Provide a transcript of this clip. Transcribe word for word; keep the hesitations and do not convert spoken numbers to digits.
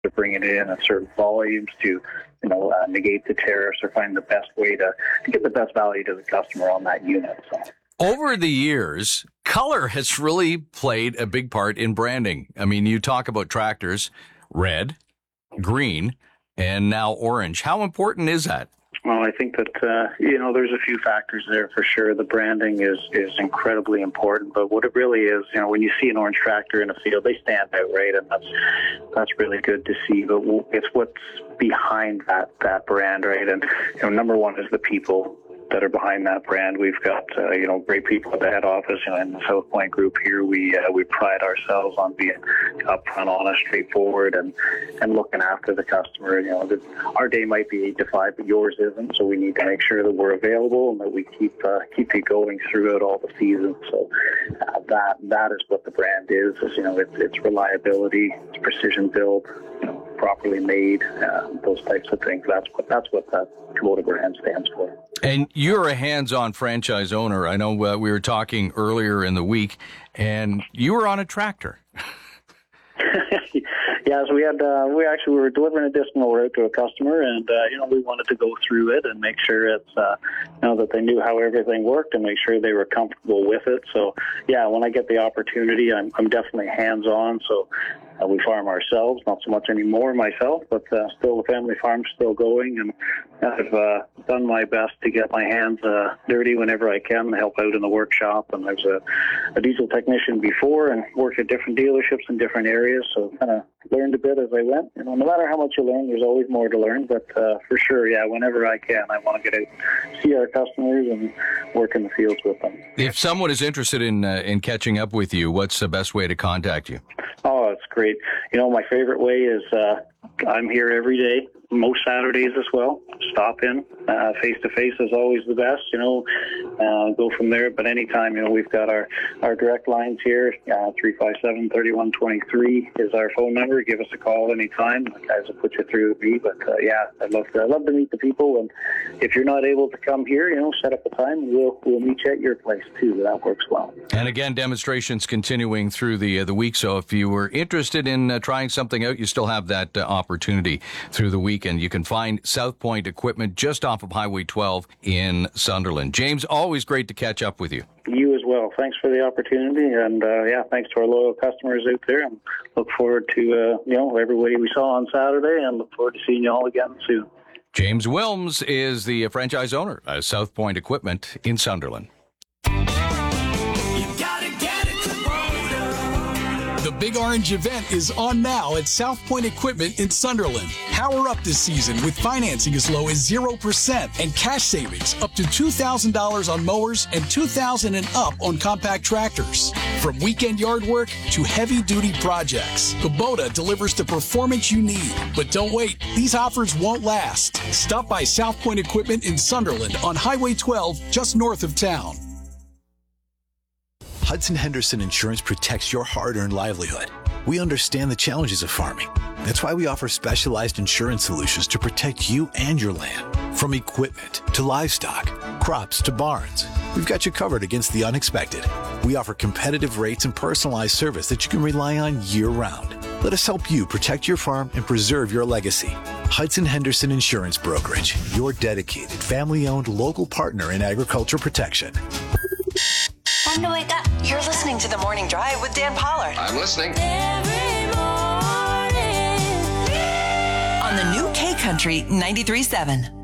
They're bringing it in at certain volumes to, you know, uh, negate the tariffs or find the best way to, to get the best value to the customer on that unit. So. Over the years, color has really played a big part in branding. I mean, you talk about tractors, red, green, and now orange. How important is that? Well, I think that, uh, you know, there's a few factors there for sure. The branding is, is incredibly important, but what it really is, you know, when you see an orange tractor in a field, they stand out, right? And that's, that's really good to see, but it's what's behind that, that brand, right? And, you know, number one is the people that are behind that brand. We've got, uh, you know, great people at the head office. You know, in the South Point Group here, we uh, we pride ourselves on being upfront, honest, straightforward, and, and looking after the customer. You know, the, our day might be eight to five, but yours isn't. So we need to make sure that we're available and that we keep uh, keep it going throughout all the seasons. So uh, that that is what the brand is. is you know, it's, it's reliability, it's precision build, you know, properly made, uh, those types of things. That's what that's what that Kubota brand stands for. And you're a hands-on franchise owner. I know uh, we were talking earlier in the week, and you were on a tractor. Yeah, so we had uh, we actually we were delivering a disc mower out to a customer, and uh, you know we wanted to go through it and make sure it's uh, you know that they knew how everything worked and make sure they were comfortable with it. So yeah, when I get the opportunity, I'm I'm definitely hands-on. So uh, we farm ourselves, not so much anymore myself, but uh, still the family farm's still going, and I've uh, done my best to get my hands uh, dirty whenever I can, help out in the workshop. And I was a, a diesel technician before and worked at different dealerships in different areas, so kind of learned a bit as I went. You know, no matter how much you learn, there's always more to learn. But uh, for sure, yeah, whenever I can, I want to get out, see our customers, and work in the fields with them. If someone is interested in uh, in catching up with you, what's the best way to contact you? Oh, it's great. You know, my favorite way is uh, I'm here every day, most Saturdays as well. Stop in. Uh, face-to-face is always the best, you know, uh, go from there. But anytime, you know, we've got our, our direct lines here. Uh, three five seven, three one two three is our phone number. Give us a call anytime. The guys will put you through with me. But, uh, yeah, I'd love to, I'd love to meet the people. And if you're not able to come here, you know, set up a time and we'll, we'll meet you at your place, too. That works well. And, again, demonstrations continuing through the, uh, the week. So if you were interested in uh, trying something out, you still have that uh, opportunity through the weekend. You can find South Point Equipment just off of Highway twelve in Sunderland. James, always great to catch up with you. You as well. Thanks for the opportunity, and uh, yeah, thanks to our loyal customers out there. And look forward to uh, you know everybody we saw on Saturday, and look forward to seeing you all again soon. James Wilms is the franchise owner of South Point Equipment in Sunderland. The Big Orange event is on now at South Point Equipment in Sunderland. Power up this season with financing as low as zero percent and cash savings up to two thousand dollars on mowers and two thousand dollars and up on compact tractors. From weekend yard work to heavy-duty projects, Kubota delivers the performance you need. But don't wait. These offers won't last. Stop by South Point Equipment in Sunderland on Highway twelve, just north of town. Hudson Henderson Insurance protects your hard-earned livelihood. We understand the challenges of farming. That's why we offer specialized insurance solutions to protect you and your land. From equipment to livestock, crops to barns, we've got you covered against the unexpected. We offer competitive rates and personalized service that you can rely on year-round. Let us help you protect your farm and preserve your legacy. Hudson Henderson Insurance Brokerage, your dedicated, family-owned local partner in agriculture protection. Time to wake up. You're listening to The Morning Drive with Dan Pollard. I'm listening. Every morning. On the new K Country ninety-three point seven.